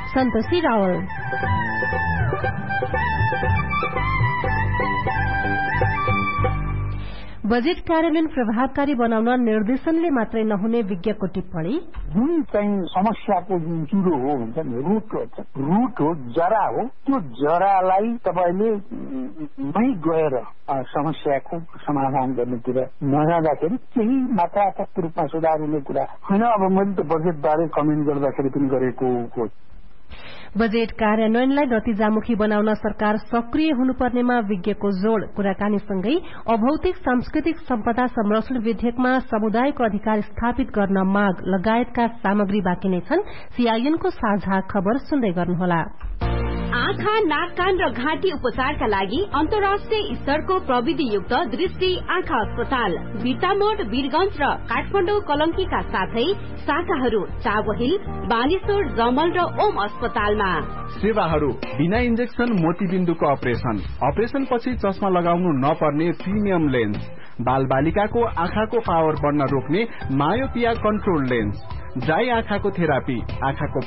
सन्तोषी Rawal. Budget कार्यान्वयन प्रभावकारी बनाउन निर्देशनले मात्रै नहुने विज्ञको टिप्पणी। जुन चाहिँ समस्याको जुन चुरो हो हुन्छ नि, रुट हो, जरा हो, त्यो जरालाई तपाईँले गएर समस्याको समाधान गर्नेतिर नजाँदाखेरि केही मात्रात्मक रूपमा सुधार हुने कुरा होइन। अब मैले त बजेटबारे कमेन्ट गर्दाखेरि पनि गरेको हो। बजेट कार्यान्वयनलाई नतिजामुखी बनाउन सरकार सक्रिय हुनुपर्नेमा विज्ञको जोड़। कुराकानीसँगै अभौतिक सांस्कृतिक सम्पदा संरक्षण विधेयकमा समुदायको अधिकार स्थापित गर्न माग लगायतका सामग्री बाँकी नै छन्। सीआईएनको साझा खबर सुन्दै गर्नुहोला। आँखा, नाक, कान र घाँटी उपचारका लागि अन्तर्राष्ट्रिय स्तरको प्रविधियुक्त दृष्टि आँखा अस्पताल बिर्तामोड, वीरगंज र काठमाडौँ कलंकीका साथै शाखाहरू चाबहिल, बानेश्वर, जमल र ओम अस्पतालमा। सेवाहरू बिना इन्जेक्सन मोतीबिन्दुको अपरेशन पछि चस्मा लगाउनु नपर्ने प्रिमियम लेन्स, बाल बालिकाको आँखाको पावर बढ्न रोक्ने मायोपिया कन्ट्रोल लेन्स, ड्राई आँखाको थेरापी, आँखाको